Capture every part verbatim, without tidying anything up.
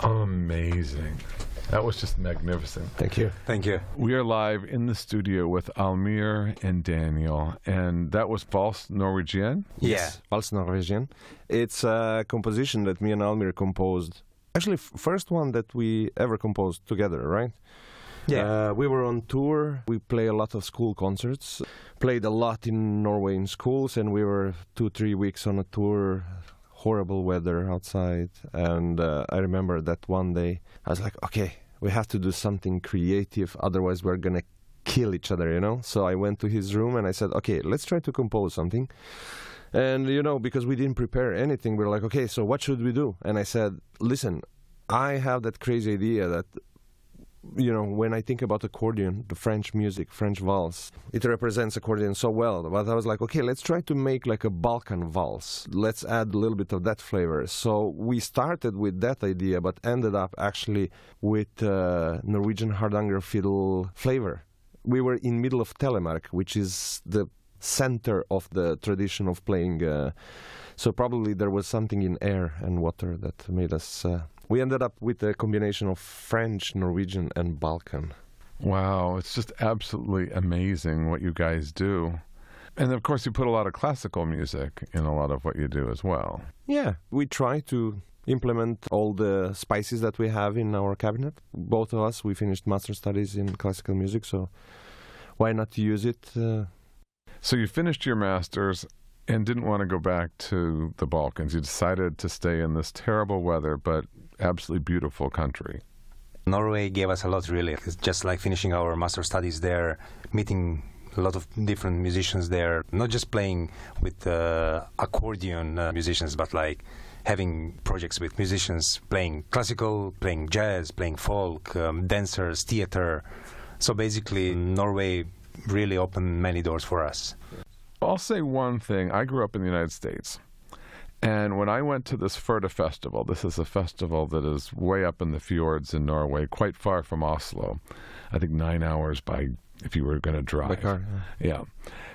Amazing. That was just magnificent. Thank you. Thank you. We are live in the studio with Almir and Daniel, and that was Vals Norwegian? Yes, Vals Norwegian. It's a composition that me and Almir composed. Actually, f- first one that we ever composed together, right? Yeah. Uh, we were on tour. We play a lot of school concerts. Played a lot in Norway in schools, and we were two, three weeks on a tour. Horrible weather outside, and uh, I remember that one day I was like, okay, we have to do something creative, otherwise we're gonna kill each other, you know? So I went to his room and I said, okay, let's try to compose something. And, you know, because we didn't prepare anything, we were like, okay, so what should we do? And I said, listen, I have that crazy idea that, you know, when I think about accordion, the French music, French valse, it represents accordion so well. But I was like, okay, let's try to make like a Balkan valse. Let's add a little bit of that flavor. So we started with that idea, but ended up actually with uh, Norwegian hardanger fiddle flavor. We were in middle of Telemark, which is the center of the tradition of playing. Uh, so probably there was something in air and water that made us... Uh, We ended up with a combination of French, Norwegian, and Balkan. Wow, it's just absolutely amazing what you guys do. And of course, you put a lot of classical music in a lot of what you do as well. Yeah, we try to implement all the spices that we have in our cabinet. Both of us, we finished master studies in classical music, so why not use it? Uh... So you finished your masters and didn't want to go back to the Balkans. You decided to stay in this terrible weather, but absolutely beautiful country. Norway gave us a lot, really. It's just like finishing our master studies there, meeting a lot of different musicians there, not just playing with uh, accordion uh, musicians, but like having projects with musicians playing classical, playing jazz, playing folk, um, dancers, theater. So basically, Norway really opened many doors for us. I'll say one thing. I grew up in the United States. And when I went to this Firda festival, this is a festival that is way up in the fjords in Norway, quite far from Oslo. I think nine hours by, if you were going to drive. By car, yeah. yeah.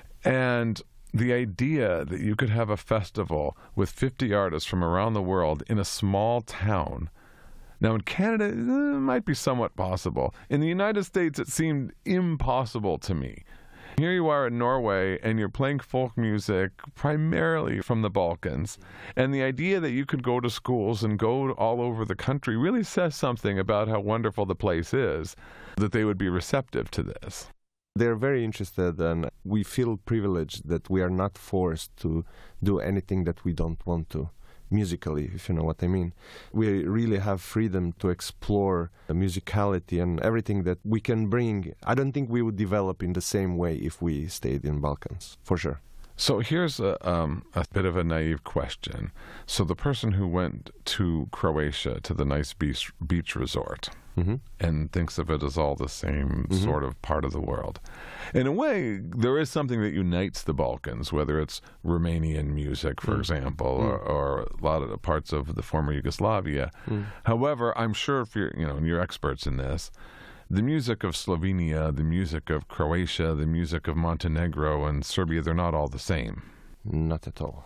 And the idea that you could have a festival with fifty artists from around the world in a small town. Now, in Canada, it might be somewhat possible. In the United States, it seemed impossible to me. Here you are in Norway, and you're playing folk music primarily from the Balkans. And the idea that you could go to schools and go all over the country really says something about how wonderful the place is, that they would be receptive to this. They're very interested, and we feel privileged that we are not forced to do anything that we don't want to, musically, if you know what I mean. We really have freedom to explore the musicality and everything that we can bring. I don't think we would develop in the same way if we stayed in Balkans, for sure. So here's a, um, a bit of a naive question. So the person who went to Croatia, to the nice beach, beach resort, mm-hmm. and thinks of it as all the same mm-hmm. sort of part of the world. In a way, there is something that unites the Balkans, whether it's Romanian music, for mm. example, mm. Or, or a lot of the parts of the former Yugoslavia. Mm. However, I'm sure if you're, you know, and you're experts in this, the music of Slovenia, the music of Croatia, the music of Montenegro and Serbia, they're not all the same. Not at all,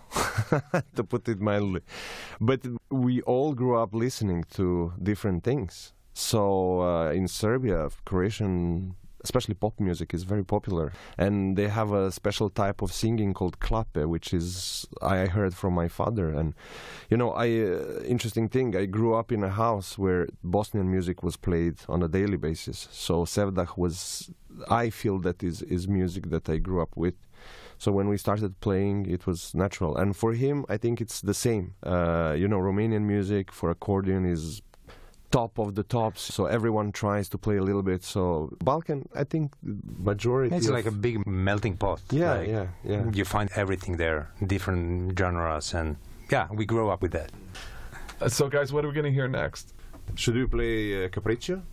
to put it mildly. But we all grew up listening to different things. So uh, in Serbia, Croatian, especially pop music, is very popular. And they have a special type of singing called klape, which is, I heard from my father. And, you know, I uh, interesting thing, I grew up in a house where Bosnian music was played on a daily basis. So Sevdah was, I feel that is, is music that I grew up with. So when we started playing, it was natural. And for him, I think it's the same. Uh, you know, Romanian music for accordion is top of the tops, so everyone tries to play a little bit. So Balkan, I think majority It's of like a big melting pot. Yeah, like yeah, yeah. You find everything there, different genres, and yeah, we grew up with that. Uh, so guys, what are we going to hear next? Should we play uh, Capriccio?